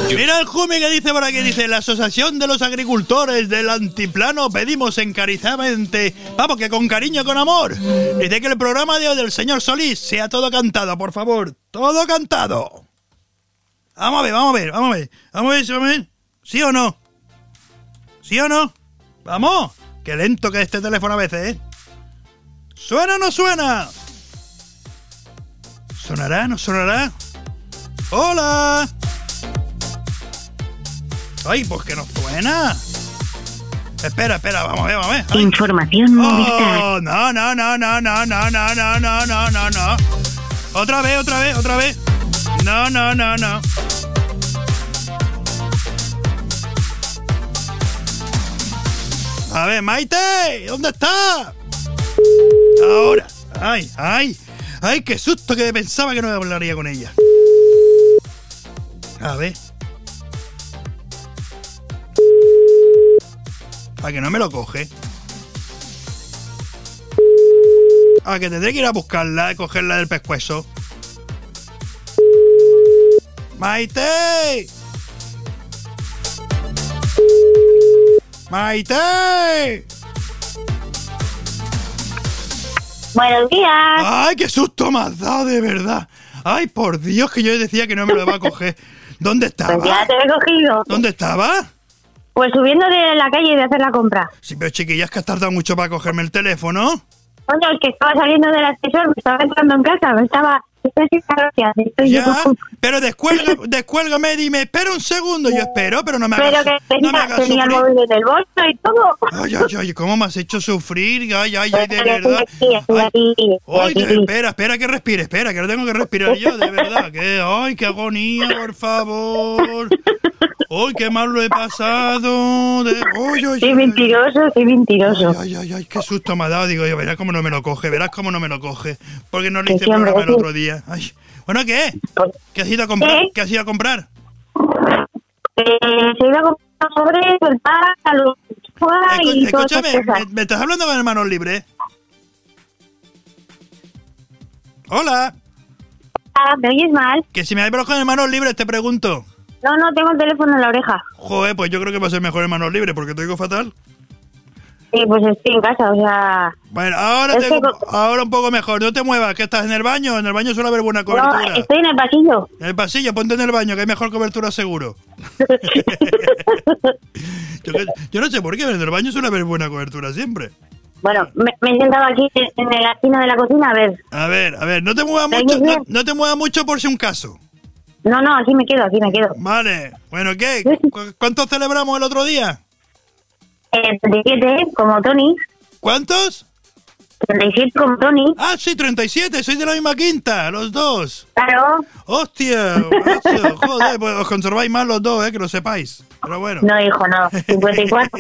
Mira el Jumi que dice por aquí, dice: la Asociación de los Agricultores del Antiplano pedimos encarecidamente, vamos, que con cariño, con amor, dice que el programa de hoy del señor Solís sea todo cantado, por favor, todo cantado. Vamos a ver. ¿Sí o no? ¿Sí o no? Vamos, qué lento que es este teléfono a veces, ¿eh? ¿Suena o no suena? ¿Sonará? ¿No sonará? ¡Hola! ¡Ay, pues que no suena! Espera, vamos a ver. ¡Ay! Información Movistar. ¡Oh, no! Otra vez. No. A ver, Maite, ¿dónde está? Ahora. ¡Ay, qué susto, que pensaba que no hablaría con ella! A ver. ¿A que no me lo coge? ¿A que tendré que ir a buscarla, cogerla del pescuezo? ¡Maite! Buenos días. ¡Ay, qué susto me has dado, de verdad! ¡Ay, por Dios, que yo decía que no me lo iba a coger! ¿Dónde estaba? Pues ya te he cogido. ¿Dónde estaba? Pues subiendo de la calle y de hacer la compra. Sí, pero chiquillas, que has tardado mucho para cogerme el teléfono. Coño, es que estaba saliendo del ascensor, me estaba entrando en casa, Ya, pero descuélgame y dime, espera un segundo. Yo espero, pero no me hagas Pero que no me hagas tenía el sufrir. móvil en el bolso y todo. Ay, ¿cómo me has hecho sufrir? Ay, de Pero verdad. estoy aquí. Espera que respire, espera, que no tengo que respirar yo, de verdad. Ay, qué agonía, por favor. Ay, qué mal lo he pasado. Soy mentiroso. Ay, qué susto me ha dado. Digo yo, verás cómo no me lo coge. Porque no le hice Sí, hombre, programa el sí. otro día. Ay. Bueno, ¿qué? Pues, ¿Qué has ido a comprar? ¿qué? ¿Qué has ido a comprar? se iba a comprar sobre el pan, a los y todas esas Escúchame, cosas. ¿me estás hablando con manos libres? Hola. ¿Me oyes mal? Que si me hablas con manos libres, te pregunto. No, tengo el teléfono en la oreja. Joder, pues yo creo que va a ser mejor en manos libres, porque te oigo fatal. Sí, pues estoy en casa, o sea... Bueno, ahora un poco mejor. No te muevas, que estás en el baño. En el baño suele haber buena cobertura. No, estoy en el pasillo. En el pasillo, ponte en el baño, que hay mejor cobertura seguro. Yo no sé por qué, pero en el baño suele haber buena cobertura siempre. Bueno, me he sentado aquí en la esquina de la cocina, a ver. A ver, no te muevas ¿Me mucho, oyes bien? no te muevas mucho por si un caso. No, aquí me quedo. Vale, bueno, ¿qué? ¿Cuántos celebramos el otro día? 37, como Tony. ¿Cuántos? 37 como Tony. Ah, sí, 37, sois de la misma quinta, los dos. Claro. ¡Hostia! Macho, joder, pues os conserváis más los dos, que lo sepáis. Pero bueno. No, hijo, no. 54.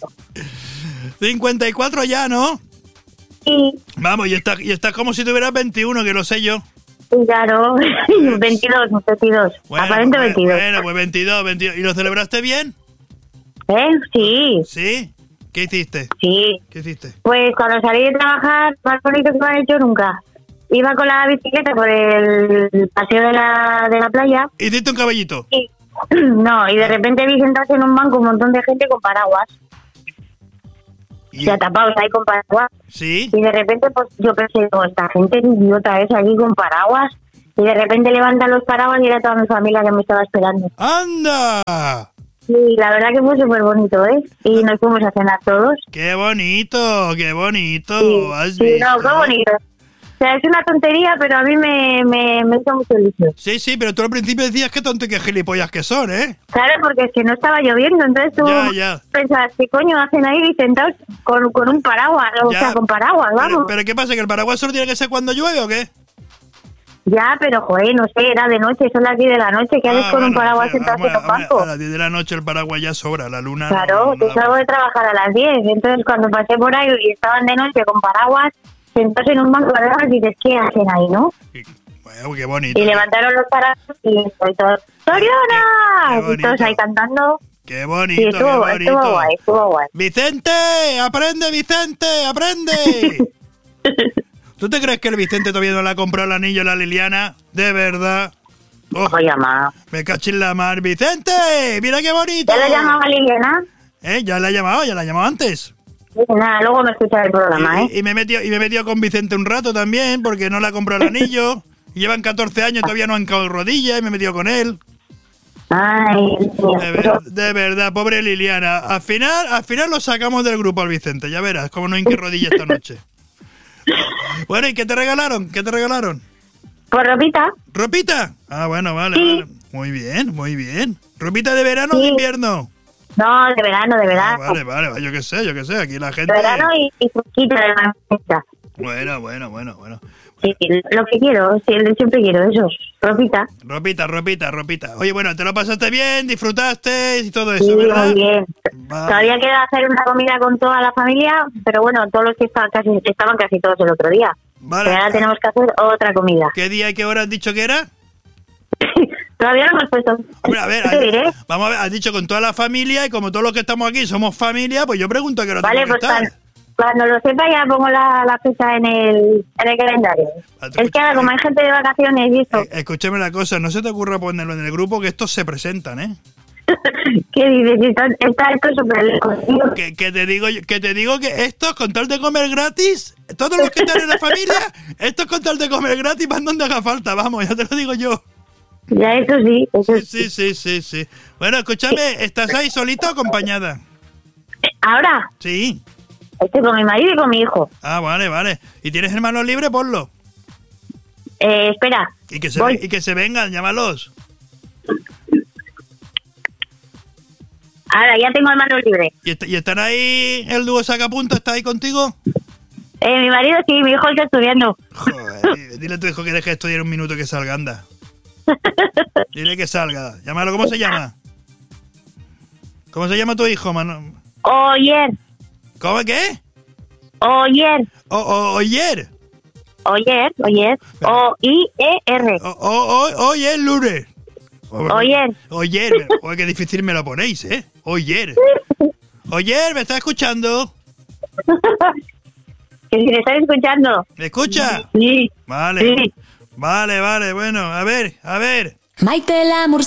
54 ya, ¿no? Sí, Vamos, y estás como si tuvieras 21, que lo sé yo. claro. 22. Bueno, Aparente 22. Bueno, pues 22. ¿Y lo celebraste bien? Sí. ¿Sí? ¿Qué hiciste? Sí. ¿Qué hiciste? Pues cuando salí de trabajar, más bonito que me han hecho nunca. Iba con la bicicleta por el paseo de la playa. ¿Hiciste un caballito? Y, no, y de repente vi sentarse en un banco un montón de gente con paraguas. ¿Y? Se ha tapado ahí con paraguas. ¿Sí? Y de repente, pues yo pensé, esta gente es idiota, es allí con paraguas. Y de repente levantan los paraguas y era toda mi familia que me estaba esperando. ¡Anda! Sí, la verdad que fue súper bonito, ¿eh? Y nos fuimos a cenar todos. ¡Qué bonito! Sí, ¿Has sí, visto? no, fue bonito. O sea, es una tontería, pero a mí me hizo mucho ilusión. Sí, pero tú al principio decías que tonto y que gilipollas que son, ¿eh? Claro, porque es que no estaba lloviendo, entonces tú Ya. pensabas, ¿qué coño hacen ahí sentados con un paraguas? O sea, con paraguas, vamos. Pero ¿qué pasa? ¿Que el paraguas solo tiene que ser cuando llueve o qué? Ya, pero joder, no sé, era de noche, son las 10 de la noche, ¿qué haces con un paraguas sentado en un banco? A las 10 de la noche el paraguas ya sobra, la luna... Claro, yo salgo de trabajar a las 10, entonces cuando pasé por ahí y estaban de noche con paraguas, sentados en un banco de paraguas, dices, ¿qué hacen ahí, no? Bueno, qué bonito. Y levantaron los paraguas y estoy todos, ¡Soriona! Qué Y todos ahí cantando. ¡Qué bonito, Sí, estuvo guay. ¡Vicente! ¡Aprende, Vicente! ¡Aprende! ¿Tú te crees que el Vicente todavía no le ha comprado el anillo a la Liliana? ¿De verdad? Oh, Voy a llamar. me cacho en la mar. ¡Vicente! ¡Mira qué bonito! ¿Ya le llamaba a Liliana? Ya la he llamado antes. Sí, nada, luego me escucha el programa, Y me he metido con Vicente un rato también, porque no le ha comprado el anillo. Y llevan 14 años, todavía no han caído rodillas, y me he metido con él. Ay, De verdad, pobre Liliana. Al final lo sacamos del grupo al Vicente, ya verás, cómo no hinque rodillas esta noche. Bueno, ¿y qué te regalaron? ¿por ropita? ¿Ropita? Ah, bueno, vale, Sí. vale. Muy bien. ¿Ropita de verano o de Sí. invierno? No, de verano. Ah, vale, yo qué sé, aquí la gente... De verano y fresquita de la fiesta. Bueno. Sí, lo que quiero, siempre quiero eso. Ropita. Ropita. Oye, bueno, ¿te lo pasaste bien? ¿Disfrutaste y todo eso, Sí, verdad? muy bien. Vale. Todavía queda hacer una comida con toda la familia, pero bueno, todos los que estaban casi todos el otro día. Vale. Pero ahora tenemos que hacer otra comida. ¿Qué día y qué hora has dicho que era? Todavía no hemos puesto. Hombre, a ver, ¿Qué te diré? vamos a ver, has dicho con toda la familia y como todos los que estamos aquí somos familia, pues yo pregunto que no Vale, tengo que pues estar. cuando lo sepa ya pongo la fecha en el calendario. Es que ahora como hay gente de vacaciones y esto, Escúchame una cosa, no se te ocurra ponerlo en el grupo que estos se presentan, ¿eh? ¿qué dices? Está esto súper lejos. Que te digo que estos con tal de comer gratis, todos los que están en la familia, estos con tal de comer gratis van donde haga falta, vamos, ya te lo digo yo. Ya, eso sí. Sí. Bueno, escúchame, ¿estás ahí solita o acompañada? Ahora, Sí. estoy con mi marido y con mi hijo. Ah, vale. ¿Y tienes hermanos libres? Ponlo. Espera. Y que voy. se vengan, llámalos. Ahora, ya tengo el mano libre. ¿Y están ahí, el dúo Sacapunta está ahí contigo? Mi marido sí, mi hijo está estudiando. Joder, dile a tu hijo que deje de estudiar un minuto y que salga, anda. Dile que salga. Llámalo, ¿cómo se llama? ¿Cómo se llama tu hijo, mano? Oyer. ¿Cómo qué? Oyer. Oyer. Oyer. O-I-E-R. Oyer, Lure. Oyer. Oyer. Oye, qué difícil me lo ponéis, ¿eh? Oyer. Oyer, ¿me estás escuchando? Que si le están escuchando. ¿Me escucha? Sí. Vale. Sí. Vale, bueno, a ver. Maite Lamur